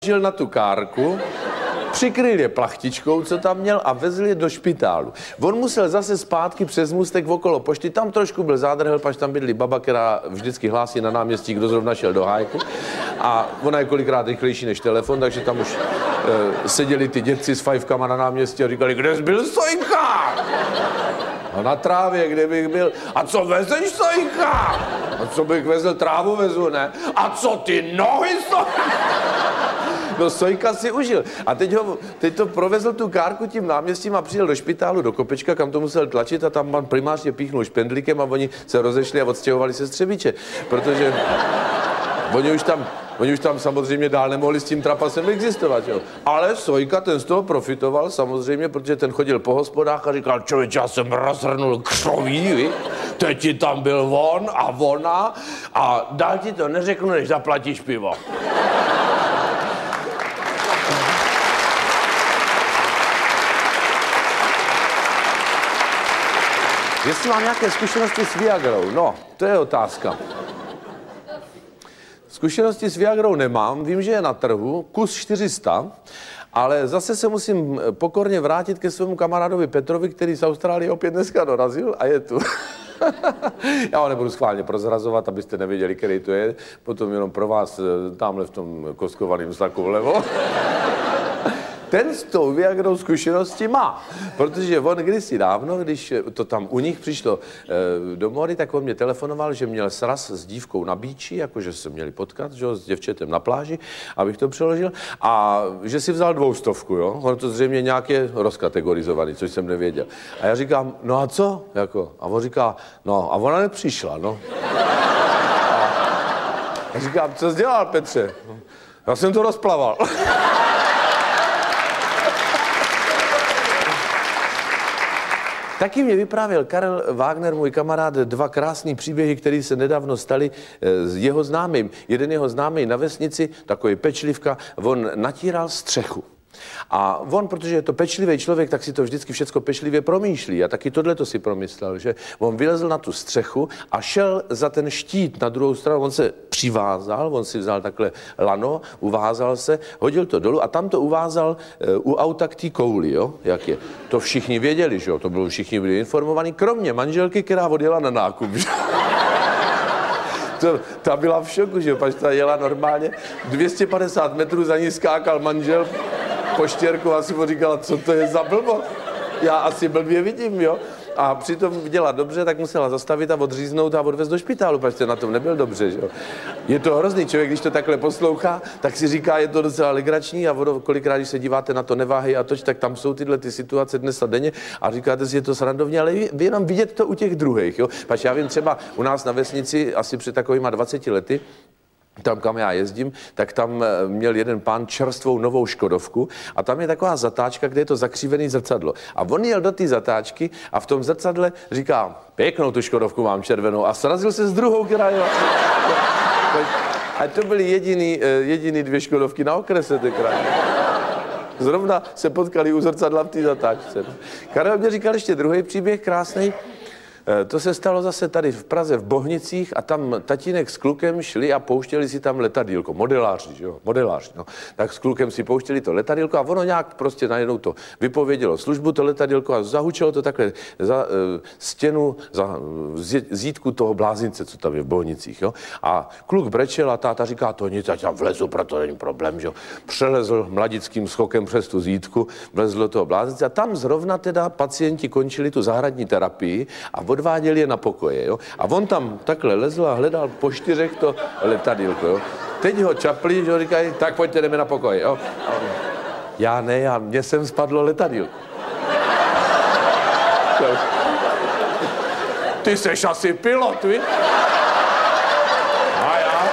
žil na tu kárku, přikryl je plachtičkou, co tam měl, a vezl je do špitálu. On musel zase zpátky přes můstek okolo pošty, tam trošku byl zádrhel, pač tam bydlí baba, která vždycky hlásí na náměstí, kdo zrovna šel do hájku. A ona je kolikrát rychlejší než telefon, takže tam už seděli ty dědci s fajfkama na náměstí a říkali, kde jsi byl, Sojka? No na trávě, kde bych byl. A co vezeš, Sojka? A co bych vezl, trávu vezu, ne? A co ty nohy, Sojka? No Sojka si užil. A teď to provezl tu kárku tím náměstím a přijel do špitálu, do Kopečka, kam to musel tlačit, a tam pan primář je píchnul špendlíkem a oni se rozešli a odstěhovali se z Třebíče. Protože oni už tam samozřejmě dál nemohli s tím trapasem existovat, jo. Ale Sojka ten z toho profitoval samozřejmě, protože ten chodil po hospodách a říkal, člověče, já jsem rozhrnul křoví, vi? Teď ti tam byl on a ona a dál ti to neřeknu, než zaplatíš pivo. Jestli mám nějaké zkušenosti s Viagrou, no, to je otázka. Zkušenosti s Viagrou nemám, vím, že je na trhu, kus 400, ale zase se musím pokorně vrátit ke svému kamarádovi Petrovi, který z Austrálie opět dneska dorazil a je tu. Já ho nebudu schválně prozrazovat, abyste nevěděli, který to je, potom jenom pro vás tamhle v tom koskovaném slaku vlevo. Ten s tou Viagrou zkušenosti má, protože on kdysi dávno, když to tam u nich přišlo do mody, tak on mě telefonoval, že měl sraz s dívkou na bíči, jakože se měli potkat, že, s děvčetem na pláži, abych to přeložil, a že si vzal 200, jo, on to zřejmě nějak je rozkategorizovaný, což jsem nevěděl. A já říkám, no a co, jako, a on říká, no a ona nepřišla, no. A říkám, co jsi dělal, Petře? Já jsem to rozplaval. Taky mě vyprávěl Karel Wagner, můj kamarád, 2 krásný příběhy, které se nedávno staly s jeho známým. Jeden jeho známý na vesnici, takový pečlivka, on natíral střechu. A on, protože je to pečlivý člověk, tak si to vždycky všecko pečlivě promýšlí. A taky tohleto si promyslel, že on vylezl na tu střechu a šel za ten štít na druhou stranu. On se přivázal, on si vzal takhle lano, uvázal se, hodil to dolů a tam to uvázal u auta k té kouli, jo, jak je. To všichni věděli, že jo, to bylo, všichni byli informovaní, kromě manželky, která odjela na nákup, že? Ta byla v šoku, že jo, pač ta jela normálně, 250 metrů za ní skákal manžel po štěrku a si mu říkala, co to je za blbost? Já asi blbě vidím, jo? A přitom viděla dobře, tak musela zastavit a odříznout a odvést do špitálu, protože na tom nebyl dobře, že jo? Je to hrozný, člověk, když to takhle poslouchá, tak si říká, je to docela legrační a kolikrát, když se díváte na to Neváhej a toč, tak tam jsou tyhle ty situace dnes a denně a říkáte si, je to srandovně, ale vy jenom vidět to u těch druhých, jo? Pač já vím, třeba u nás na vesnici asi před takovýma 20 lety, tam, kam já jezdím, tak tam měl jeden pán čerstvou novou Škodovku a tam je taková zatáčka, kde je to zakřívený zrcadlo. A on jel do té zatáčky a v tom zrcadle říká, pěknou tu Škodovku mám červenou, a srazil se s druhou, která jela. A to byly jediný 2 Škodovky na okrese tenkrát. Zrovna se potkali u zrcadla v té zatáčce. Karel mě říkal ještě druhý příběh, krásný. To se stalo zase tady v Praze v Bohnicích a tam tatínek s klukem šli a pouštěli si tam letadýlko, modeláři, jo, modeláři, no. Tak s klukem si pouštěli to letadýlko a ono nějak prostě najednou to vypovědělo službu, to letadýlko, a zahučelo to takhle za stěnu, za zítku toho blázince, co tam je v Bohnicích, jo. A kluk brečel a táta říká, to nic, ať tam vlezu, proto není problém, že jo. Přelezl mladickým skokem přes tu zítku, vlezl do toho blázince a tam zrovna teda pacienti končili tu zahradní terapii a odváděli je na pokoje, jo. A on tam takhle lezl a hledal po 4 to letadýlko, jo. Teď ho čapli, že ho říkají, tak pojďte, jdeme na pokoje, jo. Já ne, mně sem spadlo letadýlko. Ty seš asi pilot, vi? A já?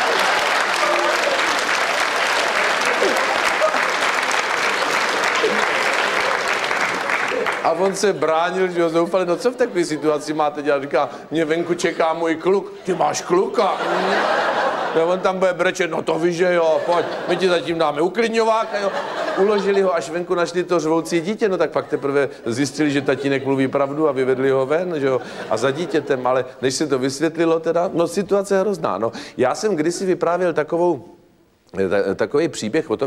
A on se bránil, že ho zoufali, no co v takové situaci máte dělat? Říká, mě venku čeká můj kluk. Ty máš kluka? No, on tam bude brečet, no to víš, že jo, pojď, my ti zatím dáme uklidňovák, jo. Uložili ho, až venku našli to řvoucí dítě, no tak pak teprve zjistili, že tatínek mluví pravdu a vyvedli ho ven, že jo, a za dítětem, ale než se to vysvětlilo teda, no situace je hrozná, no. Já jsem kdysi vyprávěl takovou takový příběh o tom,